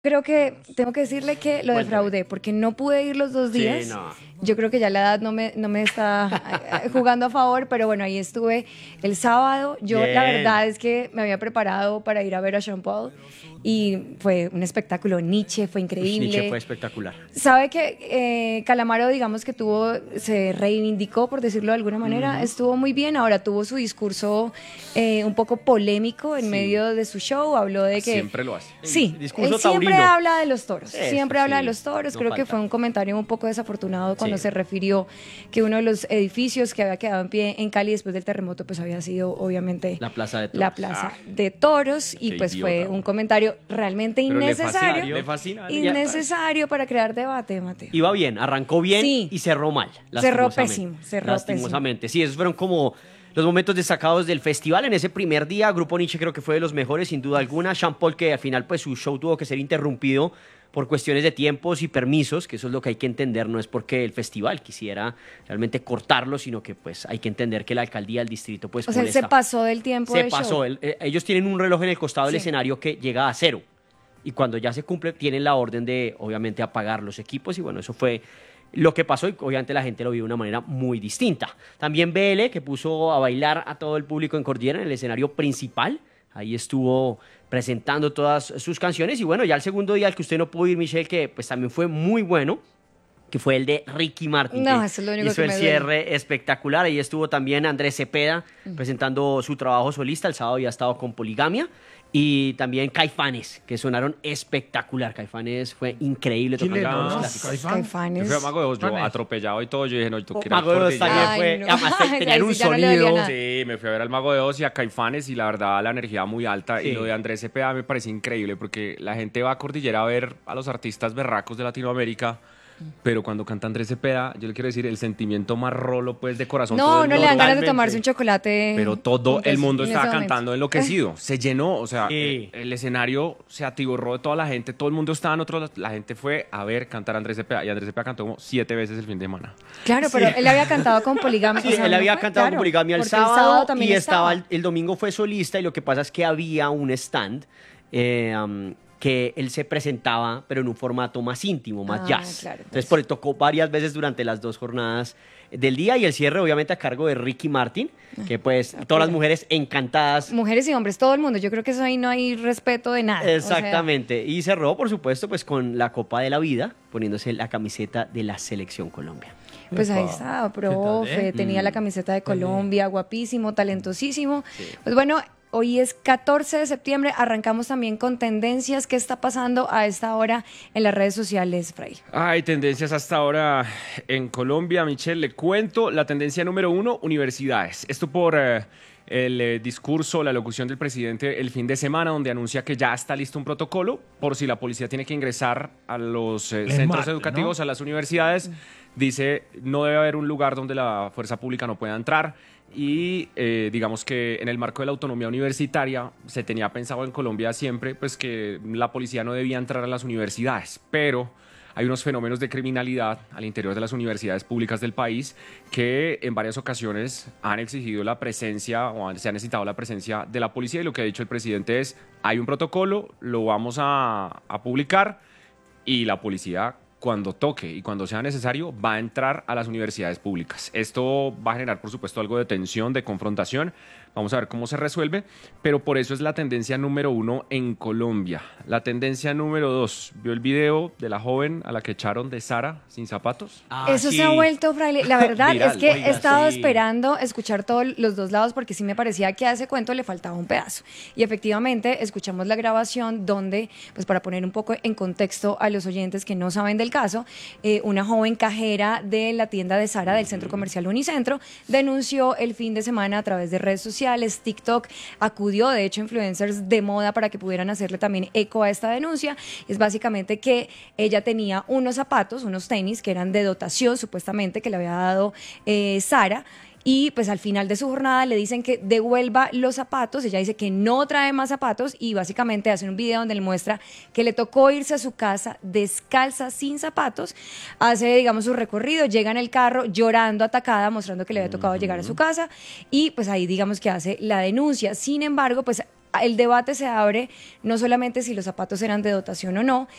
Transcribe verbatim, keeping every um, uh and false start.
Creo que tengo que decirle que lo defraudé porque no pude ir los dos días. Sí, no. Yo creo que ya la edad no me, no me está eh, jugando a favor, pero bueno, ahí estuve el sábado. Yo Bien. la verdad es que me había preparado para ir a ver a Sean Paul y fue un espectáculo. Nietzsche fue increíble. Nietzsche fue espectacular. Sabe que eh, Calamaro, digamos que tuvo, se reivindicó, por decirlo de alguna manera, uh-huh. Estuvo muy bien. Ahora tuvo su discurso eh, un poco polémico en sí. medio de su show. Habló de que siempre lo hace. Sí, discurso él siempre taurino. habla de los toros. Eso, siempre habla sí. de los toros. No Creo falta. que fue un comentario un poco desafortunado cuando Sí. se refirió que uno de los edificios que había quedado en pie en Cali después del terremoto, pues había sido obviamente La Plaza de Toros. La plaza Ah, de toros y pues idiota, fue un comentario realmente Pero innecesario. Le fascina, le fascina. Innecesario para crear debate, Mateo. Iba bien, arrancó bien Sí. y cerró mal. Cerró lastimosamente. pésimo, cerró Lastimosamente. Sí, esos fueron como los momentos destacados del festival en ese primer día. Grupo Nietzsche creo que fue de los mejores, sin duda alguna. Sean Paul, que al final pues su show tuvo que ser interrumpido por cuestiones de tiempos y permisos, que eso es lo que hay que entender, no es porque el festival quisiera realmente cortarlo, sino que pues hay que entender que la alcaldía del distrito pues O sea, él molesta. se pasó del tiempo Se del pasó, show. el- eh, ellos tienen un reloj en el costado del Sí. escenario que llega a cero, y cuando ya se cumple tienen la orden de obviamente apagar los equipos, y bueno, eso fue lo que pasó y obviamente la gente lo vio de una manera muy distinta. También B L, que puso a bailar a todo el público en Cordillera en el escenario principal. Ahí estuvo presentando todas sus canciones. Y bueno, ya el segundo día al que usted no pudo ir, Michelle, que pues también fue muy bueno, que fue el de Ricky Martin. No, que eso es lo único hizo que el me duele. cierre espectacular. Ahí estuvo también Andrés Cepeda Mm. presentando su trabajo solista. El sábado había estado con Poligamia. Y también Caifanes, que sonaron espectacular. Caifanes fue increíble tocando Chileno, todos los ¿no? clásicos. Caifán. Caifanes. Yo fui a Mago de Oz, yo Caifanes. atropellado y todo. Yo dije, no, tú Oh, quieras Mago de Oz también Ay, fue. no. Además, te- Ahí tenían sí un ya no le dolía sonido. nada. Sí, me fui a ver al Mago de Oz y a Caifanes y la verdad la energía muy alta. Sí. Y lo de Andrés Cepeda me parece increíble porque la gente va a Cordillera a ver a los artistas berracos de Latinoamérica. Pero cuando canta Andrés Cepeda, yo le quiero decir, el sentimiento más rolo, pues, de corazón. todo No, el no le mundo- dan ganas de totalmente. tomarse un chocolate. Pero todo juntos el mundo en estaba ese momento. cantando enloquecido. Se llenó, o sea, Sí. el, el escenario se atiborró de toda la gente. Todo el mundo estaba en otro lado. La gente fue a ver cantar a Andrés Cepeda. Y Andrés Cepeda cantó como siete veces el fin de semana. Claro, pero él había cantado con Poligamia. Sí, o sea, él no había fue- cantado claro, con Poligamia el porque sábado, también y estaba el, el domingo fue solista, y lo que pasa es que había un stand eh, um, que él se presentaba, pero en un formato más íntimo, más Ah, jazz. claro, entonces, entonces. por eso tocó varias veces durante las dos jornadas del día, y el cierre obviamente a cargo de Ricky Martin, que pues Ah, todas las claro. mujeres encantadas. Mujeres y hombres, todo el mundo. Yo creo que eso ahí no hay respeto de nada. o sea, Exactamente. Y cerró, por supuesto, pues con la Copa de la Vida, poniéndose la camiseta de la Selección Colombia. pues ahí Epa. estaba, ¿Qué tal, profe, eh? tenía Mm. la camiseta de Colombia, guapísimo, talentosísimo. Pues bueno, hoy es catorce de septiembre, arrancamos también con tendencias. ¿Qué está pasando a esta hora en las redes sociales, Fray? Hay tendencias hasta ahora en Colombia, Michelle. Le cuento la tendencia número uno, universidades. Esto por eh, el eh, discurso, la locución del presidente el fin de semana, donde anuncia que ya está listo un protocolo por si la policía tiene que ingresar a los eh, Les centros mate, educativos, ¿no? a las universidades. Dice, no debe haber un lugar donde la fuerza pública no pueda entrar. Y eh, digamos que en el marco de la autonomía universitaria se tenía pensado en Colombia siempre pues que la policía no debía entrar a las universidades, pero hay unos fenómenos de criminalidad al interior de las universidades públicas del país que en varias ocasiones han exigido la presencia o han- se ha necesitado la presencia de la policía, y lo que ha dicho el presidente es, hay un protocolo, lo vamos a, a publicar, y la policía, cuando toque y cuando sea necesario, va a entrar a las universidades públicas. Esto va a generar, por supuesto, algo de tensión, de confrontación. Vamos a ver cómo se resuelve, pero por eso es la tendencia número uno en Colombia. La tendencia número dos, ¿vio el video de la joven a la que echaron de Sara sin zapatos? Ah, Eso sí. se ha vuelto, Fraile. La verdad Viral. es que Oiga, he estado sí. esperando escuchar todos los dos lados porque sí me parecía que a ese cuento le faltaba un pedazo. Y efectivamente escuchamos la grabación donde, pues para poner un poco en contexto a los oyentes que no saben del caso, eh, una joven cajera de la tienda de Sara del centro comercial Unicentro denunció el fin de semana a través de redes sociales, TikTok, acudió de hecho influencers de moda para que pudieran hacerle también eco a esta denuncia. Es básicamente que ella tenía unos zapatos, unos tenis que eran de dotación supuestamente que le había dado eh, Sara. Y pues al final de su jornada le dicen que devuelva los zapatos. Ella dice que no trae más zapatos y básicamente hacen un video donde le muestra que le tocó irse a su casa descalza, sin zapatos. Hace, digamos, su recorrido, llega en el carro llorando, atacada, mostrando que le había tocado llegar a su casa, y pues ahí digamos que hace la denuncia. Sin embargo, pues el debate se abre no solamente si los zapatos eran de dotación o no,